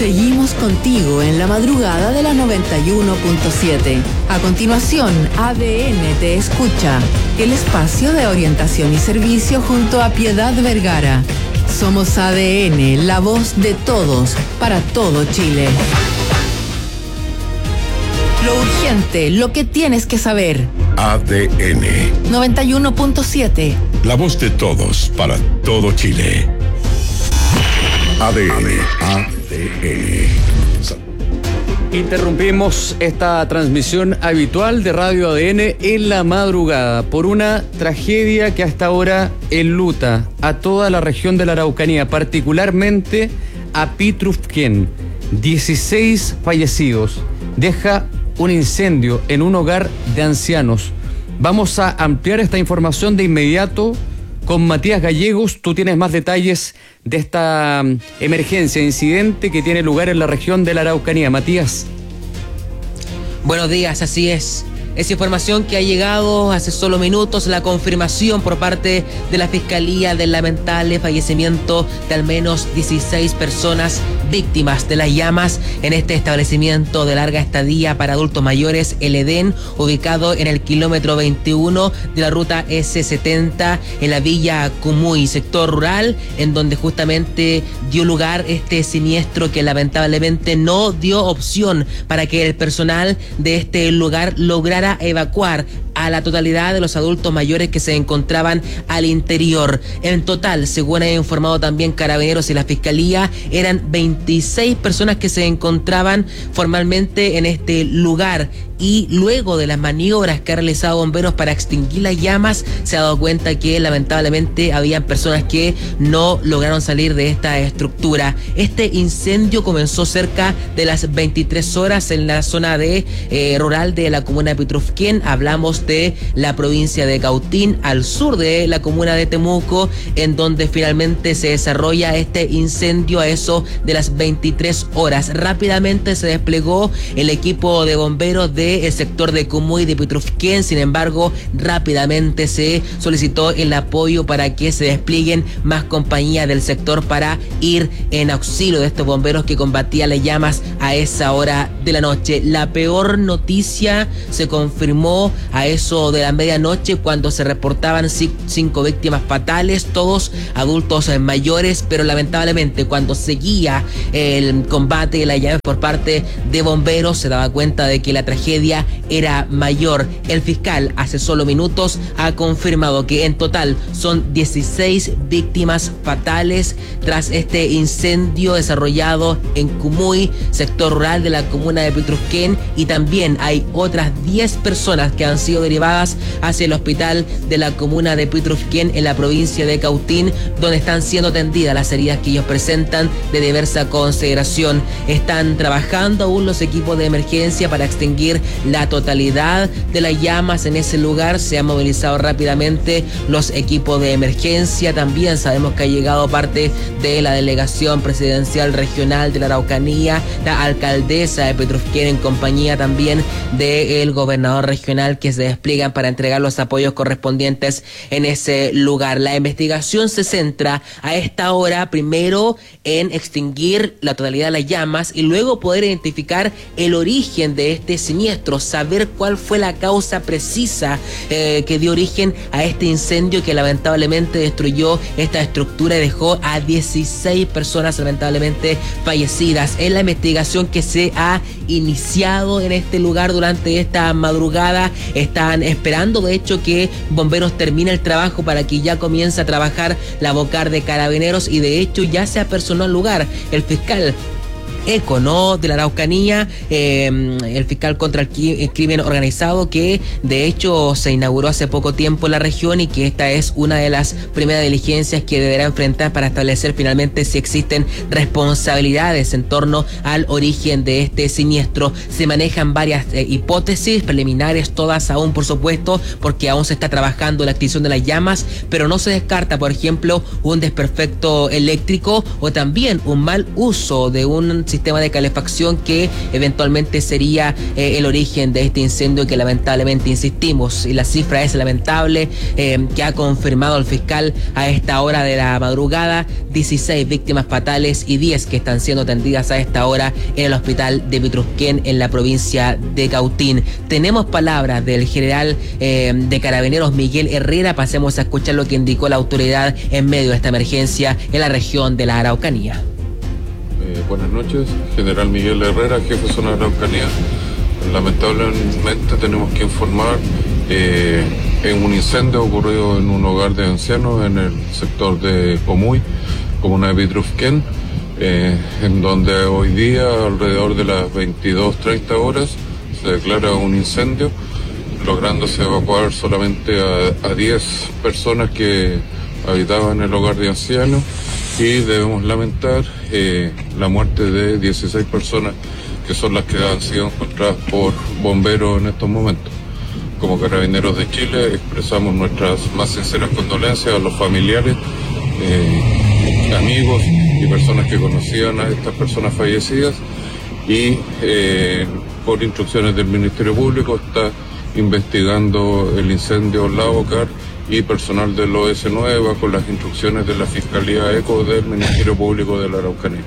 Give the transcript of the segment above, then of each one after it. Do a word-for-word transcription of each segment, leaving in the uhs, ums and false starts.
Seguimos contigo en la madrugada de la noventa y uno punto siete. A continuación, A D N te escucha, el espacio de orientación y servicio junto a Piedad Vergara. Somos A D N, la voz de todos, para todo Chile. Lo urgente, lo que tienes que saber. A D N noventa y uno punto siete. La voz de todos, para todo Chile. A D N. A D N. Interrumpimos esta transmisión habitual de Radio A D N en la madrugada por una tragedia que hasta ahora enluta a toda la región de la Araucanía, particularmente a Pitrufquén. dieciséis fallecidos. Deja un incendio en un hogar de ancianos. Vamos a ampliar esta información de inmediato con Matías Gallegos. Tú tienes más detalles de esta emergencia, incidente que tiene lugar en la región de la Araucanía. Matías. Buenos días, así es. Es información que ha llegado hace solo minutos, la confirmación por parte de la Fiscalía del lamentable fallecimiento de al menos dieciséis personas víctimas de las llamas en este establecimiento de larga estadía para adultos mayores, el Edén, ubicado en el kilómetro veintiuno de la ruta ese setenta en la villa Cumuy, sector rural, en donde justamente dio lugar este siniestro que lamentablemente no dio opción para que el personal de este lugar lograra evacuar a la totalidad de los adultos mayores que se encontraban al interior. En total, según ha informado también Carabineros y la Fiscalía, eran veintiséis personas que se encontraban formalmente en este lugar, y luego de las maniobras que ha realizado bomberos para extinguir las llamas, se ha dado cuenta que lamentablemente habían personas que no lograron salir de esta estructura. Este incendio comenzó cerca de las veintitrés horas en la zona de eh, rural de la comuna de Pitrufquén. Hablamos de la provincia de Cautín, al sur de la comuna de Temuco, en donde finalmente se desarrolla este incendio a eso de las veintitrés horas. Rápidamente se desplegó el equipo de bomberos del sector de Cumuy y de Pitrufquén. Sin embargo, rápidamente se solicitó el apoyo para que se desplieguen más compañías del sector para ir en auxilio de estos bomberos que combatían las llamas a esa hora de la noche. La peor noticia se confirmó a eso de la medianoche, cuando se reportaban cinco víctimas fatales, todos adultos mayores, pero lamentablemente cuando seguía el combate de la llave por parte de bomberos se daba cuenta de que la tragedia era mayor. El fiscal hace solo minutos ha confirmado que en total son dieciséis víctimas fatales tras este incendio desarrollado en Cumuy, sector rural de la comuna de Pitrufquén, y también hay otras diez personas que han sido derivadas hacia el hospital de la comuna de Pitrufquén en la provincia de Cautín, donde están siendo atendidas las heridas que ellos presentan de diversa consideración. Están trabajando aún los equipos de emergencia para extinguir la totalidad de las llamas en ese lugar. Se han movilizado rápidamente los equipos de emergencia. También sabemos que ha llegado parte de la delegación presidencial regional de la Araucanía, la alcaldesa de Pitrufquén, en compañía también del gobernador regional, que se despliegan para entregar los apoyos correspondientes en ese lugar. La investigación se centra a esta hora primero en extinguir la totalidad de las llamas y luego poder identificar el origen de este siniestro, saber cuál fue la causa precisa eh, que dio origen a este incendio que lamentablemente destruyó esta estructura y dejó a dieciséis personas lamentablemente fallecidas. Es la investigación que se ha iniciado en este lugar durante esta madrugada. Están esperando de hecho que bomberos termine el trabajo para que ya comience a trabajar la Bocar de Carabineros, y de hecho ya se apersonó al lugar el fiscal ECO, ¿no?, de la Araucanía, eh, el fiscal contra el, el crimen organizado, que de hecho se inauguró hace poco tiempo en la región y que esta es una de las primeras diligencias que deberá enfrentar para establecer finalmente si existen responsabilidades en torno al origen de este siniestro. Se manejan varias eh, hipótesis preliminares, todas aún por supuesto, porque aún se está trabajando la extinción de las llamas, pero no se descarta, por ejemplo, un desperfecto eléctrico o también un mal uso de un sistema de calefacción que eventualmente sería eh, el origen de este incendio que lamentablemente insistimos, y la cifra es lamentable, eh, que ha confirmado el fiscal a esta hora de la madrugada: dieciséis víctimas fatales y diez que están siendo atendidas a esta hora en el hospital de Pitrufquén en la provincia de Cautín. Tenemos palabras del general eh, de Carabineros Miguel Herrera. Pasemos a escuchar lo que indicó la autoridad en medio de esta emergencia en la región de la Araucanía. Eh, buenas noches, general Miguel Herrera, jefe de zona de Araucanía. Lamentablemente tenemos que informar eh, en un incendio ocurrido en un hogar de ancianos en el sector de Comuy, comuna de Pitrufquén, eh, en donde hoy día alrededor de las veintidós treinta horas se declara un incendio, lográndose evacuar solamente a, a diez personas que habitaban en el hogar de ancianos, y debemos lamentar eh, la muerte de dieciséis personas que son las que han sido encontradas por bomberos en estos momentos. Como Carabineros de Chile expresamos nuestras más sinceras condolencias a los familiares, eh, amigos y personas que conocían a estas personas fallecidas, y eh, por instrucciones del Ministerio Público está investigando el incendio Lavocar, y personal del O S nueve va con las instrucciones de la Fiscalía ECO del Ministerio Público de la Araucanía.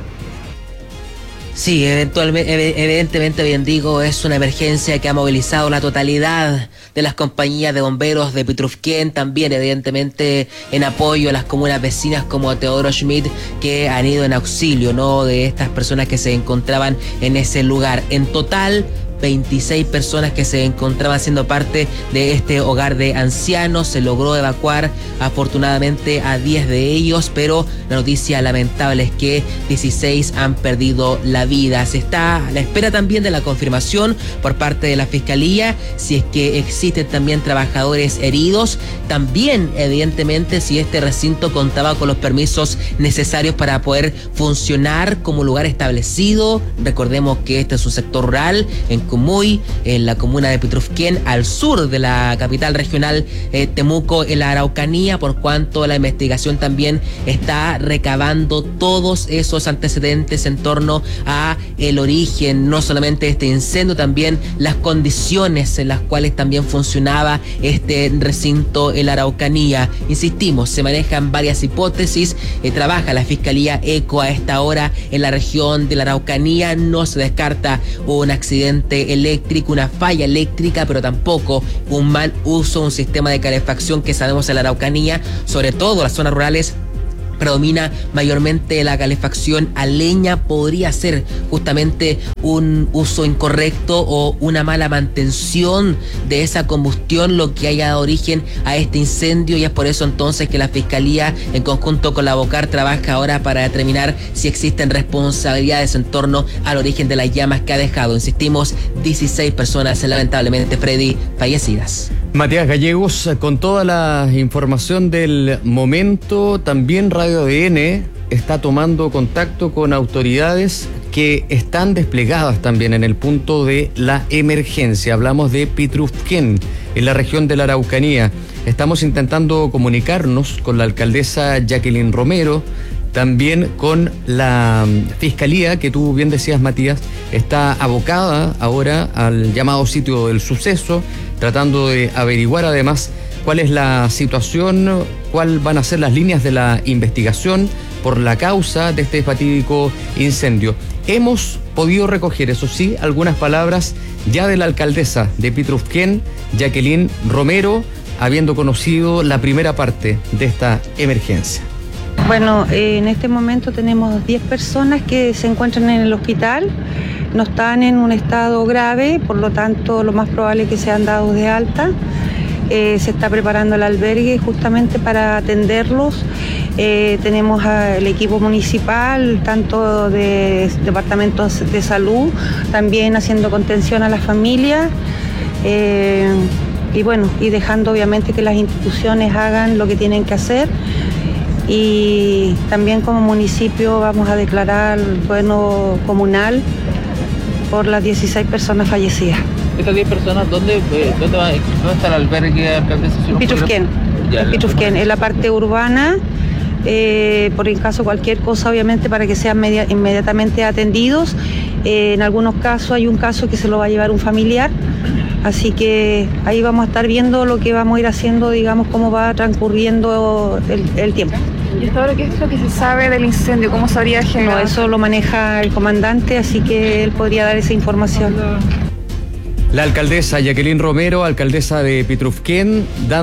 Sí, eventualmente, evidentemente, bien digo, es una emergencia que ha movilizado la totalidad de las compañías de bomberos de Pitrufquén, también evidentemente en apoyo a las comunas vecinas como Teodoro Schmidt, que han ido en auxilio, ¿no?, de estas personas que se encontraban en ese lugar. En total, veintiséis personas que se encontraban siendo parte de este hogar de ancianos. Se logró evacuar afortunadamente a diez de ellos, pero la noticia lamentable es que dieciséis han perdido la vida. Se está a la espera también de la confirmación por parte de la Fiscalía si es que existen también trabajadores heridos, también evidentemente si este recinto contaba con los permisos necesarios para poder funcionar como lugar establecido. Recordemos que este es un sector rural en Comuy, en la comuna de Pitrufquén, al sur de la capital regional eh, Temuco, en la Araucanía, por cuanto la investigación también está recabando todos esos antecedentes en torno a el origen, no solamente de este incendio, también las condiciones en las cuales también funcionaba este recinto en la Araucanía. Insistimos, se manejan varias hipótesis, eh, trabaja la Fiscalía ECO a esta hora en la región de la Araucanía. No se descarta un accidente eléctrico, una falla eléctrica, pero tampoco un mal uso, un sistema de calefacción que sabemos en la Araucanía, sobre todo en las zonas rurales, predomina mayormente la calefacción a leña. Podría ser justamente un uso incorrecto o una mala mantención de esa combustión lo que haya dado origen a este incendio, y es por eso entonces que la Fiscalía en conjunto con la Bocar trabaja ahora para determinar si existen responsabilidades en torno al origen de las llamas que ha dejado, insistimos, dieciséis personas lamentablemente, Freddy, fallecidas. Matías Gallegos, con toda la información del momento, también Radio A D N está tomando contacto con autoridades que están desplegadas también en el punto de la emergencia. Hablamos de Pitrufquén, en la región de la Araucanía. Estamos intentando comunicarnos con la alcaldesa Jacqueline Romero, también con la Fiscalía, que tú bien decías, Matías, está abocada ahora al llamado sitio del suceso, tratando de averiguar además cuál es la situación, cuáles van a ser las líneas de la investigación por la causa de este fatídico incendio. Hemos podido recoger, eso sí, algunas palabras ya de la alcaldesa de Pitrufquén, Jacqueline Romero, habiendo conocido la primera parte de esta emergencia. Bueno, eh, en este momento tenemos diez personas que se encuentran en el hospital, no están en un estado grave, por lo tanto lo más probable es que sean dados de alta. Eh, se está preparando el albergue justamente para atenderlos. Eh, tenemos al equipo municipal, tanto de departamentos de salud, también haciendo contención a las familias. Eh, y bueno, y dejando obviamente que las instituciones hagan lo que tienen que hacer. Y también como municipio vamos a declarar duelo comunal por las dieciséis personas fallecidas. ¿Estas diez personas dónde, eh, dónde, va, dónde está el albergue, alcaldesa? Pitrufquén, Pitrufquén, en la parte urbana, eh, por el caso cualquier cosa, obviamente, para que sean media, inmediatamente atendidos. Eh, en algunos casos hay un caso que se lo va a llevar un familiar, así que ahí vamos a estar viendo lo que vamos a ir haciendo, digamos, cómo va transcurriendo el, el tiempo. ¿Y hasta ahora qué es lo que se sabe del incendio? ¿Cómo se habría generado? No, eso lo maneja el comandante, así que él podría dar esa información. La alcaldesa Jacqueline Romero, alcaldesa de Pitrufquén,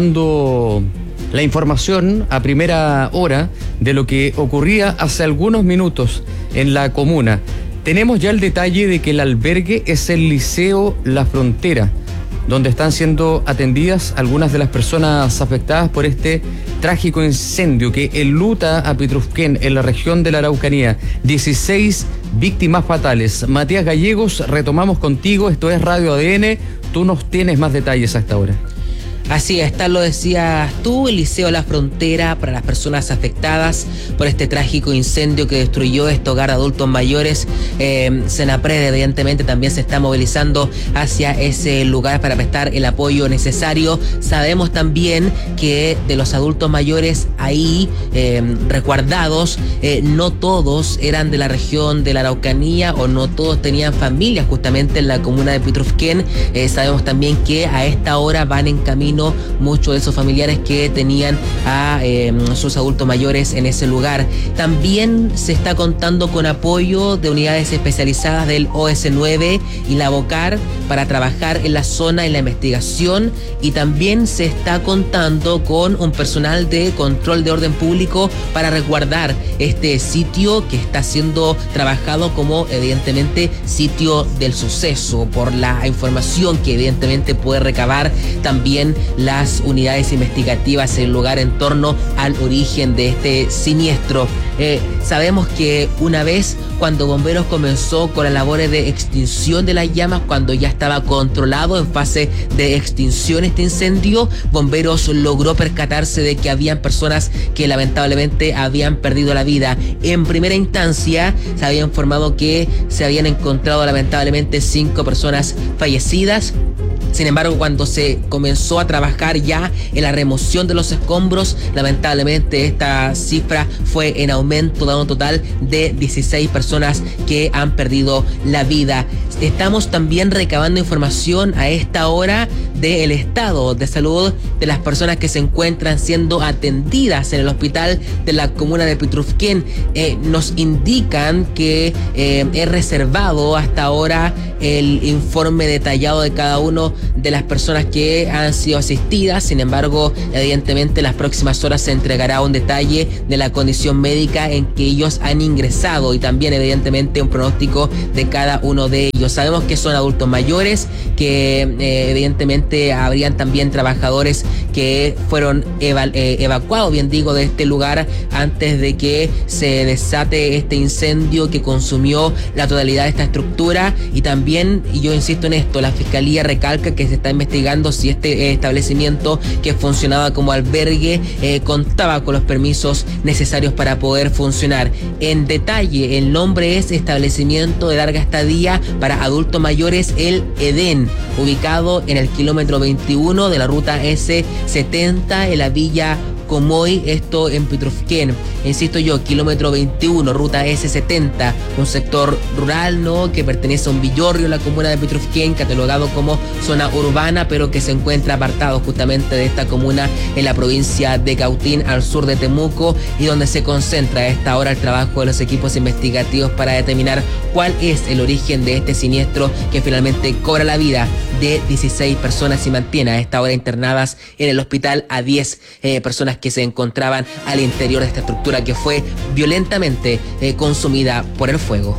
dando la información a primera hora de lo que ocurría hace algunos minutos en la comuna. Tenemos ya el detalle de que el albergue es el Liceo La Frontera, donde están siendo atendidas algunas de las personas afectadas por este trágico incendio que enluta a Pitrufquén en la región de la Araucanía. dieciséis víctimas fatales. Matías Gallegos, retomamos contigo, esto es Radio A D N, tú nos tienes más detalles a esta hora. Así es, tal lo decías tú, el Liceo La Frontera para las personas afectadas por este trágico incendio que destruyó este hogar de adultos mayores. Eh, Senapred evidentemente también se está movilizando hacia ese lugar para prestar el apoyo necesario. Sabemos también que de los adultos mayores ahí eh, resguardados, eh, no todos eran de la región de la Araucanía o no todos tenían familias justamente en la comuna de Pitrufquén. Eh, sabemos también que a esta hora van en camino muchos de esos familiares que tenían a eh, sus adultos mayores en ese lugar. También se está contando con apoyo de unidades especializadas del O S nueve y la BOCAR para trabajar en la zona en la investigación, y también se está contando con un personal de control de orden público para resguardar este sitio que está siendo trabajado como evidentemente sitio del suceso por la información que evidentemente puede recabar también las unidades investigativas en el lugar en torno al origen de este siniestro. Eh, sabemos que una vez cuando Bomberos comenzó con las labores de extinción de las llamas, cuando ya estaba controlado en fase de extinción este incendio, Bomberos logró percatarse de que habían personas que lamentablemente habían perdido la vida. En primera instancia se había informado que se habían encontrado lamentablemente cinco personas fallecidas. Sin embargo, cuando se comenzó a trabajar ya en la remoción de los escombros, lamentablemente esta cifra fue en aumento, dando un total de dieciséis personas que han perdido la vida. Estamos también recabando información a esta hora del estado de salud de las personas que se encuentran siendo atendidas en el hospital de la comuna de Pitrufquén. Eh, nos indican que eh, es reservado hasta ahora el informe detallado de cada uno de las personas que han sido asistidas. Sin embargo, evidentemente en las próximas horas se entregará un detalle de la condición médica en que ellos han ingresado y también evidentemente un pronóstico de cada uno de ellos. Sabemos que son adultos mayores, que eh, evidentemente habrían también trabajadores que fueron eva- eh, evacuados, bien digo, de este lugar antes de que se desate este incendio que consumió la totalidad de esta estructura. Y también, y yo insisto en esto, la Fiscalía recalca que se está investigando si este establecimiento que funcionaba como albergue eh, contaba con los permisos necesarios para poder funcionar. En detalle, el nombre es Establecimiento de Larga Estadía para Adultos Mayores El Edén, ubicado en el kilómetro veintiuno de la ruta ese setenta en la villa Comoy, esto en Pitrufquén. Insisto yo, kilómetro veintiuno, ruta ese setenta, un sector rural, ¿no?, que pertenece a un villorrio en la comuna de Pitrufquén, catalogado como zona urbana, pero que se encuentra apartado justamente de esta comuna en la provincia de Cautín, al sur de Temuco, y donde se concentra a esta hora el trabajo de los equipos investigativos para determinar cuál es el origen de este siniestro que finalmente cobra la vida de dieciséis personas y mantiene a esta hora internadas en el hospital a diez eh, personas que se encontraban al interior de esta estructura que fue violentamente eh, consumida por el fuego.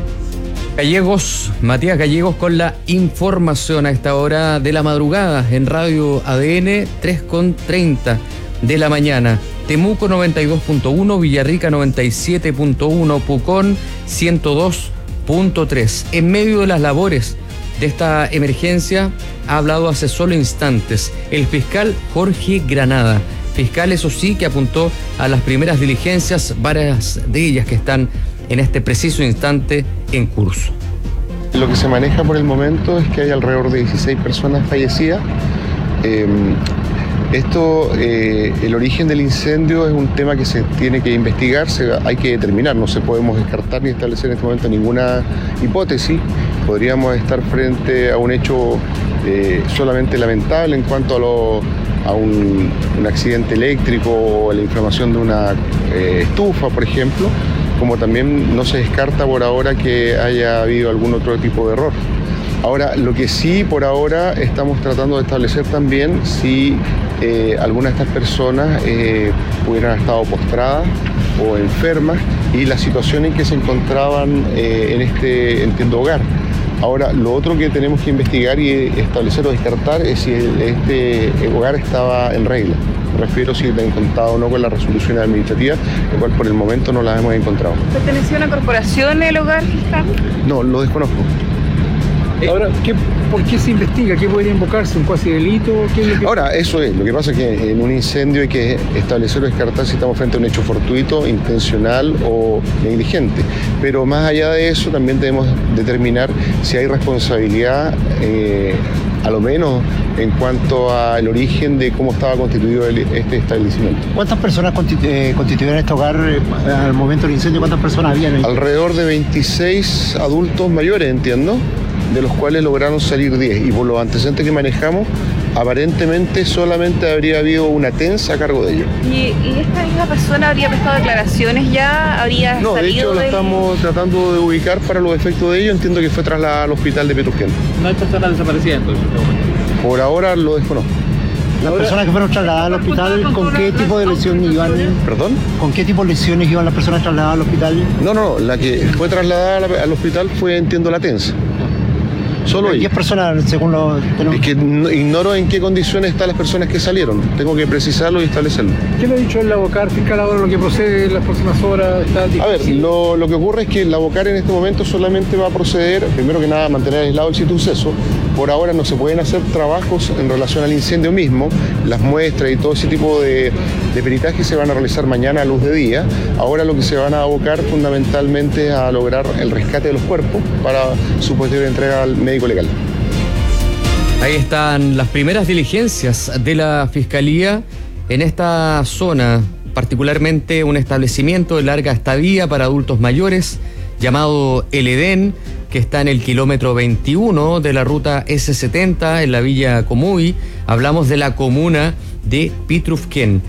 Gallegos, Matías Gallegos con la información a esta hora de la madrugada en Radio A D N, tres con treinta de la mañana. Temuco noventa y dos punto uno, Villarrica noventa y siete punto uno, Pucón ciento dos punto tres. En medio de las labores de esta emergencia ha hablado hace solo instantes el fiscal Jorge Granada. Fiscal, eso sí, que apuntó a las primeras diligencias, varias de ellas que están en este preciso instante en curso. Lo que se maneja por el momento es que hay alrededor de dieciséis personas fallecidas. Eh, Esto, eh, el origen del incendio es un tema que se tiene que investigar, se, hay que determinar, no se podemos descartar ni establecer en este momento ninguna hipótesis. Podríamos estar frente a un hecho eh, solamente lamentable en cuanto a, lo, a un, un accidente eléctrico o la inflamación de una eh, estufa, por ejemplo, como también no se descarta por ahora que haya habido algún otro tipo de error. Ahora, lo que sí por ahora estamos tratando de establecer también si eh, algunas de estas personas eh, hubieran estado postradas o enfermas y la situación en que se encontraban eh, en este, entiendo, hogar. Ahora, lo otro que tenemos que investigar y establecer o descartar es si este hogar estaba en regla. Me refiero si está en contado o no con la resolución administrativa, la cual por el momento no la hemos encontrado. ¿Pertenecía a una corporación el hogar fiscal? No, lo desconozco. Ahora, ¿qué, ¿por qué se investiga? ¿Qué podría invocarse? ¿Un cuasi delito? ¿Qué es lo que... Ahora, eso es. Lo que pasa es que en un incendio hay que establecer o descartar si estamos frente a un hecho fortuito, intencional o negligente. Pero más allá de eso, también debemos determinar si hay responsabilidad, eh, a lo menos en cuanto al origen de cómo estaba constituido el, este establecimiento. ¿Cuántas personas constitu eh, constituyeron este hogar eh, al momento del incendio? ¿Cuántas personas habían ahí? Alrededor de veintiséis adultos mayores, entiendo, de los cuales lograron salir diez. Y por los antecedentes que manejamos, aparentemente solamente habría habido una tensa a cargo de ellos. ¿Y, y esta misma persona habría prestado declaraciones ya? ¿Habría No, de hecho, del... la estamos tratando de ubicar para los efectos de ello. Entiendo que fue trasladada al hospital de Petrusquén. No hay personas desaparecidas entonces. Por ahora lo desconozco. Las personas que fueron trasladadas al hospital, ¿con qué tipo de lesiones iban? ¿Perdón? ¿Con qué tipo de lesiones iban las personas trasladadas al hospital? No, no, la que fue trasladada al hospital fue, entiendo, la tensa. Solo diez personas, según lo... Es que no, ignoro en qué condiciones están las personas que salieron. Tengo que precisarlo y establecerlo. ¿Qué le ha dicho el Lavocar fiscal ahora lo que procede en las próximas horas? Está a ver, lo, lo que ocurre es que el Lavocar en este momento solamente va a proceder, primero que nada, a mantener aislado el sitio de suceso. Por ahora no se pueden hacer trabajos en relación al incendio mismo. Las muestras y todo ese tipo de, de peritaje se van a realizar mañana a luz de día. Ahora lo que se van a abocar fundamentalmente a lograr el rescate de los cuerpos para su posterior entrega al médico legal. Ahí están las primeras diligencias de la Fiscalía en esta zona, particularmente un establecimiento de larga estadía para adultos mayores llamado El Edén, que está en el kilómetro veintiuno de la ruta ese setenta en la Villa Comuy. Hablamos de la comuna de Pitrufquén.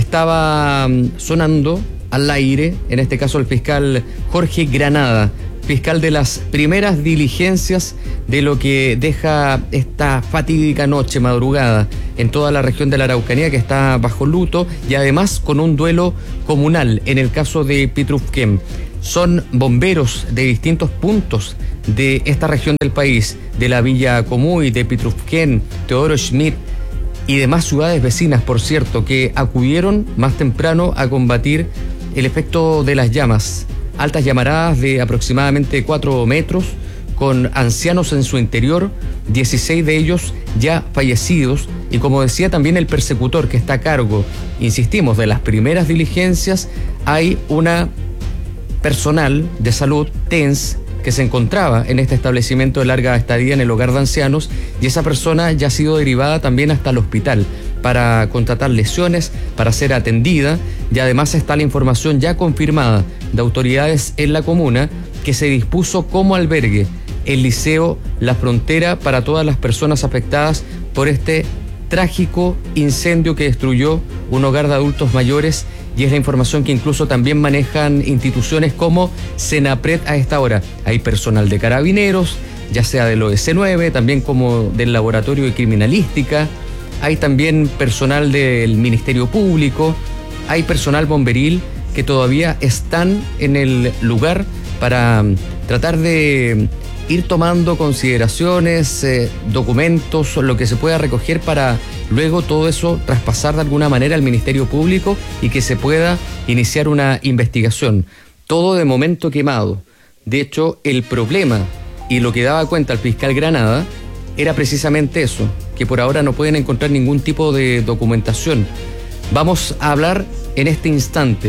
Estaba sonando al aire, en este caso el fiscal Jorge Granada, fiscal de las primeras diligencias de lo que deja esta fatídica noche, madrugada, en toda la región de la Araucanía, que está bajo luto y además con un duelo comunal en el caso de Pitrufquén. Son bomberos de distintos puntos de esta región del país, de la Villa Comuy, de Pitrufquén, Teodoro Schmidt y demás ciudades vecinas, por cierto, que acudieron más temprano a combatir el efecto de las llamas. Altas llamaradas de aproximadamente cuatro metros, con ancianos en su interior, dieciséis de ellos ya fallecidos, y como decía también el persecutor que está a cargo, insistimos, de las primeras diligencias, hay una personal de salud, T E N S, que se encontraba en este establecimiento de larga estadía en el hogar de ancianos, y esa persona ya ha sido derivada también hasta el hospital para contratar lesiones, para ser atendida, y además está la información ya confirmada de autoridades en la comuna que se dispuso como albergue el Liceo La Frontera para todas las personas afectadas por este trágico incendio que destruyó un hogar de adultos mayores, y es la información que incluso también manejan instituciones como Senapred a esta hora. Hay personal de carabineros, ya sea del O S nueve, también como del Laboratorio de Criminalística, hay también personal del Ministerio Público, hay personal bomberil que todavía están en el lugar para tratar de ir tomando consideraciones, eh, documentos, lo que se pueda recoger para luego todo eso traspasar de alguna manera al Ministerio Público y que se pueda iniciar una investigación. Todo de momento quemado. De hecho, el problema y lo que daba cuenta el fiscal Granada era precisamente eso, que por ahora no pueden encontrar ningún tipo de documentación. Vamos a hablar en este instante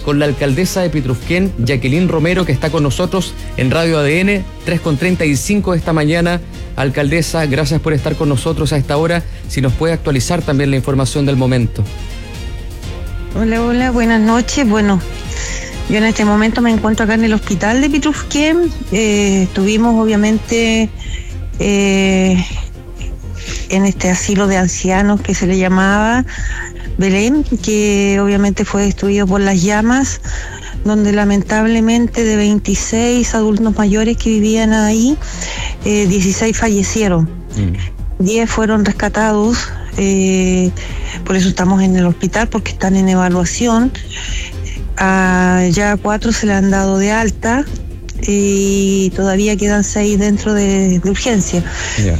con la alcaldesa de Pitrufquén, Jacqueline Romero, que está con nosotros en Radio A D N, tres con treinta y cinco de esta mañana. Alcaldesa, gracias por estar con nosotros a esta hora. Si nos puede actualizar también la información del momento. Hola, hola, buenas noches. Bueno, yo en este momento me encuentro acá en el hospital de Pitrufquén. Eh, estuvimos obviamente eh, en este asilo de ancianos que se le llamaba Belén, que obviamente fue destruido por las llamas, donde lamentablemente de veintiséis adultos mayores que vivían ahí, eh, dieciséis fallecieron. Mm. diez fueron rescatados, eh, por eso estamos en el hospital, porque están en evaluación. A ya cuatro se le han dado de alta y todavía quedan seis dentro de, de urgencia. Yeah.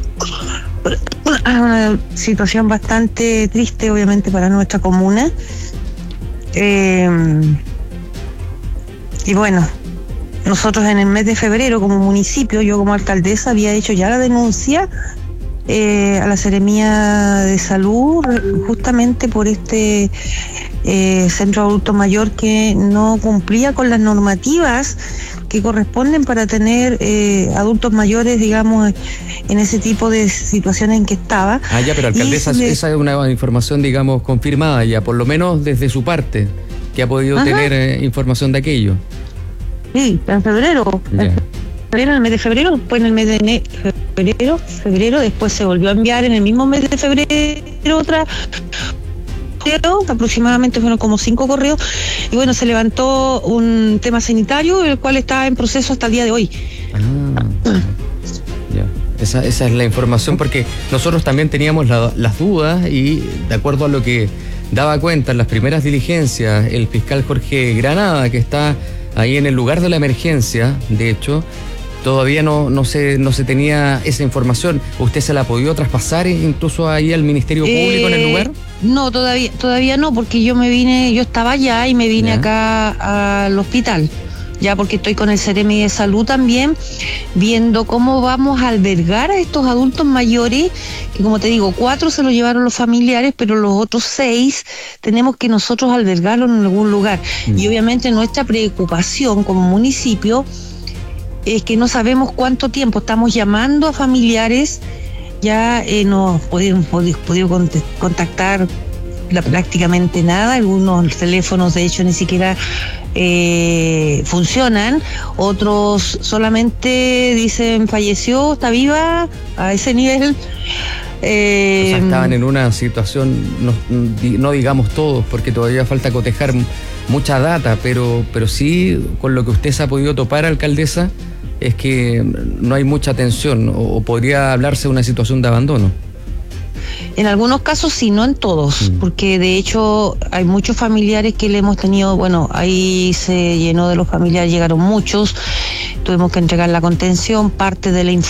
Una situación bastante triste, obviamente, para nuestra comuna. Eh, y bueno, nosotros en el mes de febrero, como municipio, yo como alcaldesa, había hecho ya la denuncia eh, a la Seremía de Salud, justamente por este eh, centro adulto mayor que no cumplía con las normativas que corresponden para tener eh, adultos mayores, digamos, en ese tipo de situaciones en que estaba. Ah, ya, pero alcaldesa, le... esa es una información, digamos, confirmada ya, por lo menos desde su parte, que ha podido Ajá. tener eh, información de aquello. Sí, en febrero. Yeah. En el mes de febrero, después en el mes de enero, febrero, febrero, después se volvió a enviar en el mismo mes de febrero otra, aproximadamente fueron como cinco correos, y bueno, se levantó un tema sanitario, el cual está en proceso hasta el día de hoy. Ah, ya. Esa, esa es la información, porque nosotros también teníamos la, las dudas, y de acuerdo a lo que daba cuenta en las primeras diligencias el fiscal Jorge Granada, que está ahí en el lugar de la emergencia, de hecho, todavía no, no, se, no se tenía esa información. ¿Usted se la ha podido traspasar incluso ahí al Ministerio Público eh, en el lugar? No, todavía todavía no, porque yo me vine, yo estaba allá y me vine ¿Ya? acá al hospital, ya porque estoy con el Seremi de Salud también, viendo cómo vamos a albergar a estos adultos mayores, que como te digo, cuatro se los llevaron los familiares, pero los otros seis tenemos que nosotros albergarlos en algún lugar. Mm. Y obviamente nuestra preocupación como municipio es que no sabemos cuánto tiempo, estamos llamando a familiares, ya eh, no hemos podido, podido contactar la, prácticamente nada, algunos teléfonos de hecho ni siquiera eh, funcionan, otros solamente dicen falleció, está viva, a ese nivel. Eh, o sea, estaban en una situación, no, no digamos todos, porque todavía falta cotejar mucha data, pero, pero sí con lo que usted se ha podido topar, alcaldesa, es que no hay mucha atención, o, o podría hablarse de una situación de abandono. En algunos casos sí, no en todos, mm. porque de hecho hay muchos familiares que le hemos tenido, bueno, ahí se llenó de los familiares, llegaron muchos, tuvimos que entregar la contención, parte de la información